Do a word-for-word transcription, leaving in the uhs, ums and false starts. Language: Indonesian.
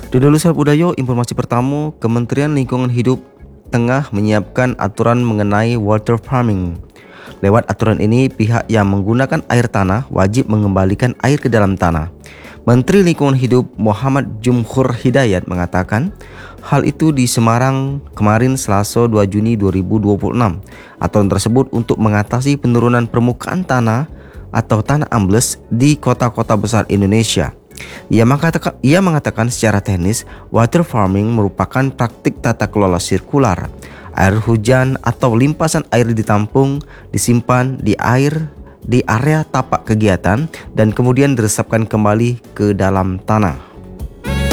Dulu Budayo, informasi pertama, Kementerian Lingkungan Hidup tengah menyiapkan aturan mengenai water farming. Lewat aturan ini, pihak yang menggunakan air tanah wajib mengembalikan air ke dalam tanah. Menteri Lingkungan Hidup Muhammad Jumhur Hidayat mengatakan hal itu di Semarang kemarin Selasa dua Juni dua ribu dua puluh enam. Aturan tersebut untuk mengatasi penurunan permukaan tanah atau tanah ambles di kota-kota besar Indonesia. Ia mengatakan, ia mengatakan secara teknis, water farming merupakan praktik tata kelola sirkular. Air hujan atau limpasan air ditampung, disimpan di air di area tapak kegiatan dan kemudian diresapkan kembali ke dalam tanah.